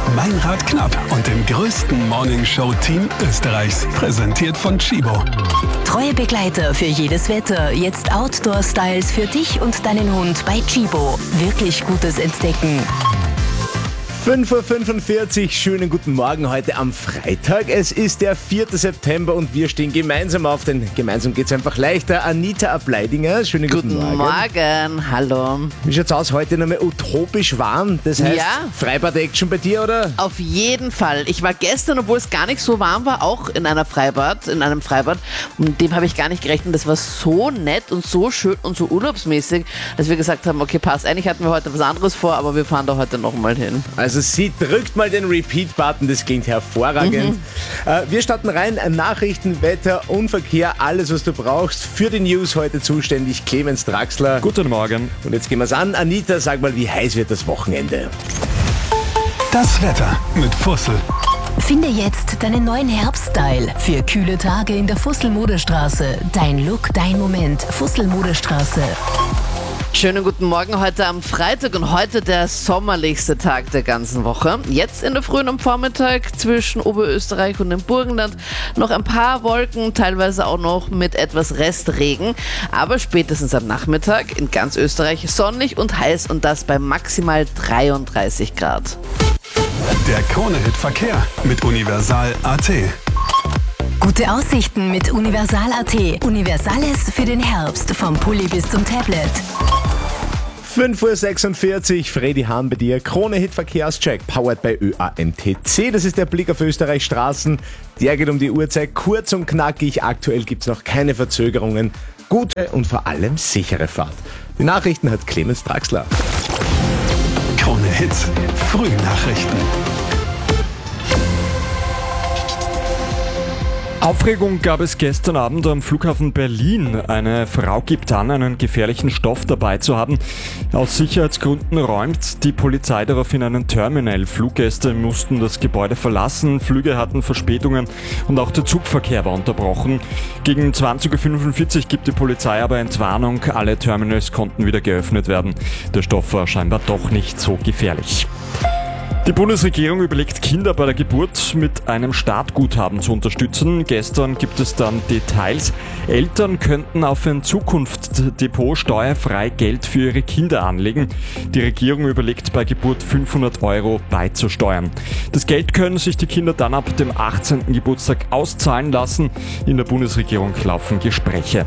Meinrad Knapp und dem größten Morningshow-Team Österreichs. Präsentiert von Chibo. Treue Begleiter für jedes Wetter. Jetzt Outdoor-Styles für dich und deinen Hund bei Chibo. Wirklich gutes Entdecken. 5:45 Uhr, schönen guten Morgen heute am Freitag. Es ist der 4. September und wir stehen gemeinsam auf, denn gemeinsam geht es einfach leichter. Anita Ableidinger, schönen guten Morgen. Guten Morgen, hallo. Wie schaut's aus, heute nochmal utopisch warm? Das heißt, Ja. Freibad-Action bei dir, oder? Auf jeden Fall. Ich war gestern, obwohl es gar nicht so warm war, auch in einem Freibad. Und mit dem habe ich gar nicht gerechnet. Das war so nett und so schön und so urlaubsmäßig, dass wir gesagt haben, okay, passt. Eigentlich hatten wir heute was anderes vor, aber wir fahren da heute nochmal hin. Also sie drückt mal den Repeat-Button, das klingt hervorragend. Wir starten rein, Nachrichten, Wetter und Verkehr, alles was du brauchst. Für die News heute zuständig Clemens Draxler. Guten Morgen. Und jetzt gehen wir es an. Anita, sag mal, wie heiß wird das Wochenende? Das Wetter mit Fussel. Finde jetzt deinen neuen Herbststyle für kühle Tage in der Fussel-Modestraße. Dein Look, dein Moment. Fussel-Modestraße. Schönen guten Morgen heute am Freitag und heute der sommerlichste Tag der ganzen Woche. Jetzt in der Früh und am Vormittag zwischen Oberösterreich und dem Burgenland noch ein paar Wolken, teilweise auch noch mit etwas Restregen. Aber spätestens am Nachmittag in ganz Österreich sonnig und heiß und das bei maximal 33 Grad. Der Krone-Hit-Verkehr mit Universal.at. Gute Aussichten mit Universal.at. Universales für den Herbst. Vom Pulli bis zum Tablet. 5:46 Uhr, Freddy Hahn bei dir. Krone-Hit-Verkehrscheck, powered by ÖAMTC. Das ist der Blick auf Österreichs Straßen. Der geht um die Uhrzeit kurz und knackig. Aktuell gibt es noch keine Verzögerungen. Gute und vor allem sichere Fahrt. Die Nachrichten hat Clemens Draxler. Krone-Hit. Frühnachrichten. Aufregung gab es gestern Abend am Flughafen Berlin. Eine Frau gibt an, einen gefährlichen Stoff dabei zu haben. Aus Sicherheitsgründen räumt die Polizei daraufhin einen Terminal. Fluggäste mussten das Gebäude verlassen, Flüge hatten Verspätungen und auch der Zugverkehr war unterbrochen. Gegen 20:45 Uhr gibt die Polizei aber Entwarnung. Alle Terminals konnten wieder geöffnet werden. Der Stoff war scheinbar doch nicht so gefährlich. Die Bundesregierung überlegt, Kinder bei der Geburt mit einem Startguthaben zu unterstützen. Gestern gibt es dann Details. Eltern könnten auf ein Zukunftsdepot steuerfrei Geld für ihre Kinder anlegen. Die Regierung überlegt, bei Geburt 500 € beizusteuern. Das Geld können sich die Kinder dann ab dem 18. Geburtstag auszahlen lassen. In der Bundesregierung laufen Gespräche.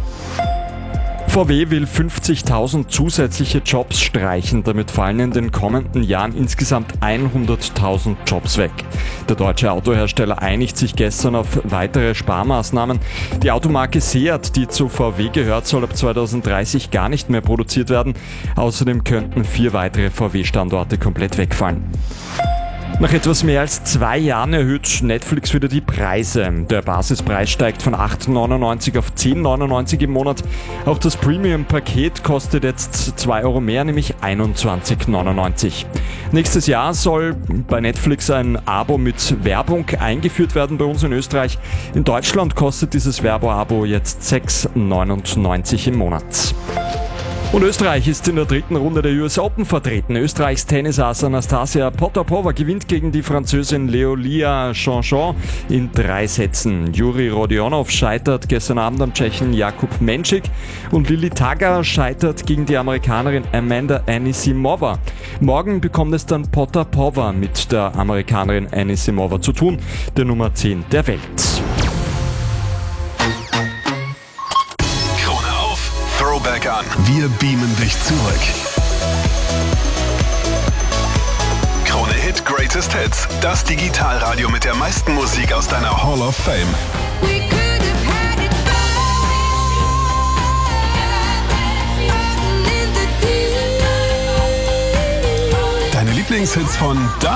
VW will 50.000 zusätzliche Jobs streichen. Damit fallen in den kommenden Jahren insgesamt 100.000 Jobs weg. Der deutsche Autohersteller einigt sich gestern auf weitere Sparmaßnahmen. Die Automarke Seat, die zu VW gehört, soll ab 2030 gar nicht mehr produziert werden. Außerdem könnten 4 weitere VW-Standorte komplett wegfallen. Nach etwas mehr als 2 Jahren erhöht Netflix wieder die Preise. Der Basispreis steigt von 8,99 auf 10,99 im Monat. Auch das Premium-Paket kostet jetzt 2 € mehr, nämlich 21,99. Nächstes Jahr soll bei Netflix ein Abo mit Werbung eingeführt werden bei uns in Österreich. In Deutschland kostet dieses Werbeabo jetzt 6,99 im Monat. Und Österreich ist in der 3. Runde der US Open vertreten. Österreichs Tennisass Anastasia Potapova gewinnt gegen die Französin Leolia Jean-Jean in 3 Sätzen. Juri Rodionov scheitert gestern Abend am Tschechen Jakub Menšík und Lili Taga scheitert gegen die Amerikanerin Amanda Anisimova. Morgen bekommt es dann Potapova mit der Amerikanerin Anisimova zu tun, der Nummer 10 der Welt. Throwback an. Wir beamen dich zurück. Krone Hit Greatest Hits. Das Digitalradio mit der meisten Musik aus deiner Hall of Fame. Deine Lieblingshits von da